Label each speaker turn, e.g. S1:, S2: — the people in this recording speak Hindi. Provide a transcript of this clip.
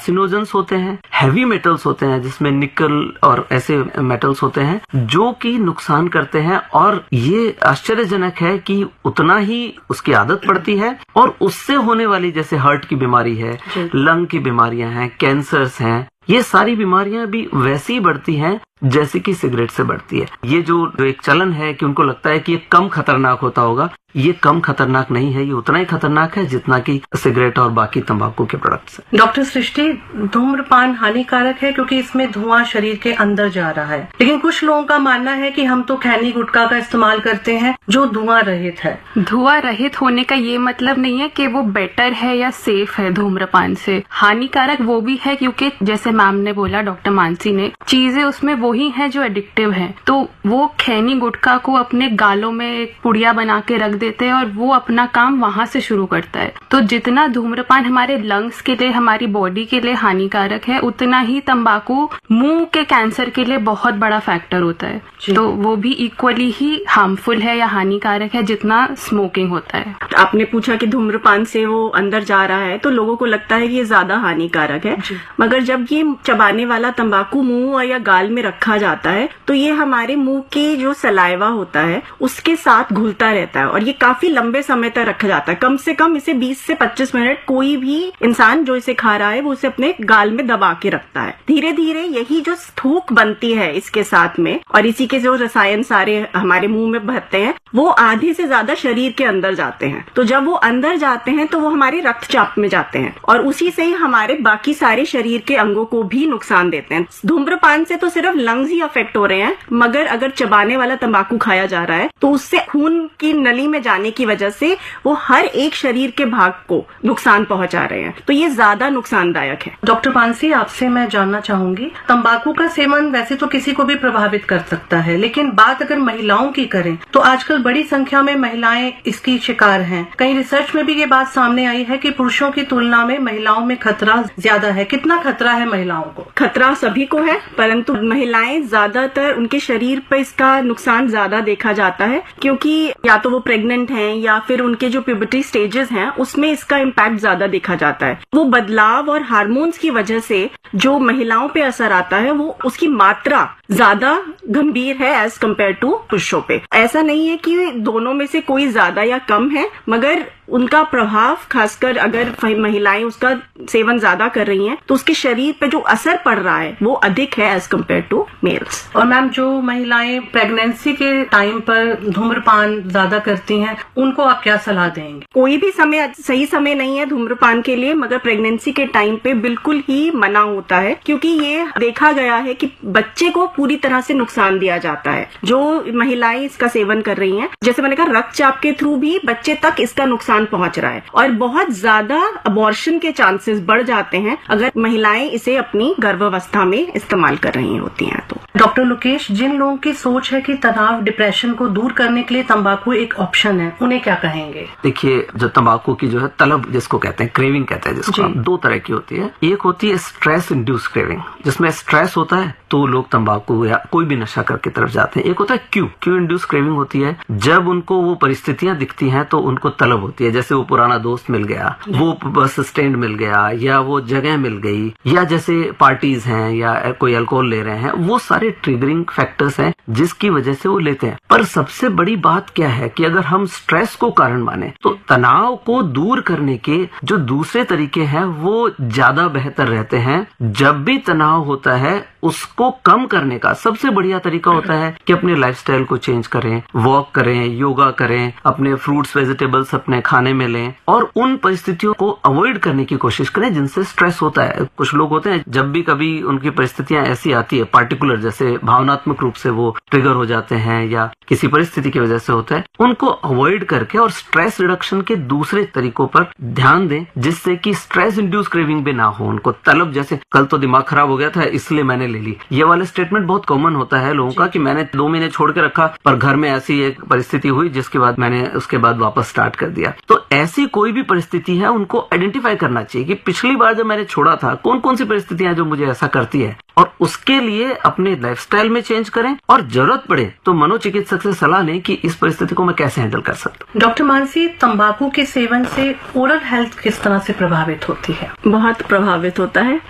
S1: कार्सिनोजेंस होते हैं, हैवी मेटल्स होते हैं जिसमें निकल और ऐसे मेटल्स होते हैं जो कि नुकसान करते हैं। और ये आश्चर्यजनक है कि उतना ही उसकी आदत पड़ती है और उससे होने वाली जैसे हार्ट की बीमारी है, लंग की बीमारियां हैं, कैंसर्स हैं, ये सारी बीमारियां भी वैसी ही बढ़ती हैं जैसे कि सिगरेट से बढ़ती है। ये जो एक चलन है कि उनको लगता है कि ये कम खतरनाक होता होगा, ये कम खतरनाक नहीं है, ये उतना ही खतरनाक है जितना कि सिगरेट और बाकी तंबाकू के प्रोडक्ट्स हैं।
S2: डॉक्टर सृष्टि, धूम्रपान हानिकारक है क्योंकि इसमें धुआं शरीर के अंदर जा रहा है, लेकिन कुछ लोगों का मानना है कि हम तो खैनी गुटखा का इस्तेमाल करते हैं जो धुआं रहित है।
S3: धुआं रहित होने का ये मतलब नहीं है कि वो बेटर है या सेफ है धूम्रपान से। हानिकारक वो भी है क्योंकि जैसे मैम ने बोला, डॉक्टर मानसी ने, चीजें उसमें वही हैं जो एडिक्टिव हैं। तो वो खैनी गुटखा को अपने गालों में एक पुड़िया बना के रख देते हैं और वो अपना काम वहां से शुरू करता है। तो जितना धूम्रपान हमारे लंग्स के लिए, हमारी बॉडी के लिए हानिकारक है, उतना ही तंबाकू मुंह के कैंसर के लिए बहुत बड़ा फैक्टर होता है। तो वो भी इक्वली ही हार्मफुल है या हानिकारक है जितना स्मोकिंग होता है।
S4: आपने पूछा कि धूम्रपान से वो अंदर जा रहा है, तो लोगों को लगता है कि ये ज्यादा हानिकारक है, मगर जब ये चबाने वाला तंबाकू मुंह या गाल में रखा जाता है तो ये हमारे मुंह के जो सलाइवा होता है उसके साथ घुलता रहता है और ये काफी लंबे समय तक रखा जाता है। कम से कम इसे 20 से 25 मिनट कोई भी इंसान जो इसे खा रहा है वो उसे अपने गाल में दबा के रखता है। धीरे धीरे यही जो थूक बनती है इसके साथ में और इसी के जो रसायन सारे हमारे मुंह में भरते हैं वो आधे से ज्यादा शरीर के अंदर जाते हैं। तो जब वो अंदर जाते हैं तो वो हमारे रक्तचाप में जाते हैं और उसी से ही हमारे बाकी सारे शरीर के अंगों को भी नुकसान देते हैं। धूम्रपान से तो सिर्फ लंग्स ही अफेक्ट हो रहे हैं, मगर अगर चबाने वाला तंबाकू खाया जा रहा है तो उससे खून की नली में जाने की वजह से वो हर एक शरीर के भाग को नुकसान पहुंचा रहे हैं। तो ये ज्यादा नुकसानदायक है।
S2: डॉक्टर मानसी, आपसे मैं जानना चाहूंगी, तंबाकू का सेवन वैसे तो किसी को भी प्रभावित कर सकता है, लेकिन बात अगर महिलाओं की करें तो आजकल बड़ी संख्या में महिलाएं इसकी शिकार हैं। कई रिसर्च में भी ये बात सामने आई है कि पुरुषों की तुलना में महिलाओं में खतरा ज्यादा है। कितना खतरा है महिलाओं को?
S4: खतरा सभी को है, परंतु महिलाएं ज्यादातर उनके शरीर पर इसका नुकसान ज्यादा देखा जाता है क्योंकि या तो वो प्रेग्नेंट हैं या फिर उनके जो प्यूबर्टी स्टेजेस हैं उसमें इसका इम्पैक्ट ज्यादा देखा जाता है। वो बदलाव और हार्मोन्स की वजह से जो महिलाओं पे असर आता है वो उसकी मात्रा ज्यादा गंभीर है एज कम्पेयर टू पुरुषों पे। ऐसा नहीं है कि दोनों में से कोई ज्यादा या कम है, मगर उनका प्रभाव, खासकर अगर महिलाएं उसका सेवन ज्यादा कर रही हैं तो उसके शरीर पे जो असर पड़ रहा है वो अधिक है एज कम्पेयर टू मेल्स।
S2: और मैम, जो महिलाएं प्रेगनेंसी के टाइम पर धूम्रपान ज्यादा करती हैं उनको आप क्या सलाह देंगे?
S4: कोई भी समय सही समय नहीं है धूम्रपान के लिए, मगर प्रेगनेंसी के टाइम पे बिल्कुल ही मना होता है क्योंकि ये देखा गया है कि बच्चे को पूरी तरह से नुकसान दिया जाता है। जो महिलाएं इसका सेवन कर रही हैं, जैसे मैंने कहा, रक्तचाप के थ्रू भी बच्चे तक इसका नुकसान पहुंच रहा है और बहुत ज्यादा अबॉर्शन के चांसेस बढ़ जाते हैं अगर महिलाएं इसे अपनी गर्भावस्था में इस्तेमाल कर रही होती हैं। तो
S2: डॉक्टर लोकेश, जिन लोगों की सोच है कि तनाव, डिप्रेशन को दूर करने के लिए तंबाकू एक ऑप्शन है, उन्हें क्या कहेंगे?
S1: देखिए, जो तंबाकू की जो है तलब जिसको कहते हैं, क्रेविंग कहते हैं जिसको, दो तरह की होती है। एक होती है स्ट्रेस इंड्यूस क्रेविंग, जिसमें स्ट्रेस होता है तो लोग तंबाकू या कोई भी नशा करके तरफ जाते हैं। एक होता है क्यू इंड्यूस क्रेविंग होती है, जब उनको वो परिस्थितियां दिखती हैं तो उनको तलब होती है, जैसे वो पुराना दोस्त मिल गया, वो बस स्टैंड मिल गया, या वो जगह मिल गई, या जैसे पार्टीज हैं या कोई अल्कोहल ले रहे हैं, वो सारे ट्रिगरिंग फैक्टर्स हैं जिसकी वजह से वो लेते हैं। पर सबसे बड़ी बात क्या है कि अगर हम स्ट्रेस को कारण माने तो तनाव को दूर करने के जो दूसरे तरीके हैं वो ज्यादा बेहतर रहते हैं। जब भी तनाव होता है उसको कम करने का सबसे बढ़िया तरीका होता है कि अपने लाइफस्टाइल को चेंज करें, वॉक करें, योगा करें, अपने फ्रूट्स वेजिटेबल्स अपने खाने में लें और उन परिस्थितियों को अवॉइड करने की कोशिश करें जिनसे स्ट्रेस होता है। कुछ लोग होते हैं जब भी कभी उनकी परिस्थितियां ऐसी आती है पार्टिकुलर, जैसे भावनात्मक रूप से वो ट्रिगर हो जाते हैं या किसी परिस्थिति की वजह से होता है, उनको अवॉइड करके और स्ट्रेस रिडक्शन के दूसरे तरीकों पर ध्यान दें जिससे कि स्ट्रेस इंड्यूस क्रेविंग भी ना हो। उनको तलब, जैसे कल तो दिमाग खराब हो गया था इसलिए मैंने ले ली, ये वाला स्टेटमेंट बहुत कॉमन होता है लोगों का कि मैंने 2 महीने छोड़ के रखा पर घर में ऐसी एक परिस्थिति हुई जिसके बाद मैंने उसके बाद वापस स्टार्ट कर दिया। तो ऐसी कोई भी परिस्थिति है उनको आइडेंटिफाई करना चाहिए कि पिछली बार जब मैंने छोड़ा था कौन कौन सी परिस्थितियां जो मुझे ऐसा करती है और उसके लिए अपने लाइफस्टाइल में चेंज करें और जरूरत पड़े तो मनोचिकित्सक से सलाह लें कि इस परिस्थिति को मैं कैसे हैंडल कर सकता हूँ।
S2: डॉक्टर मानसी, तंबाकू के सेवन से ओरल हेल्थ किस तरह से प्रभावित होती है?
S4: बहुत प्रभावित होता है।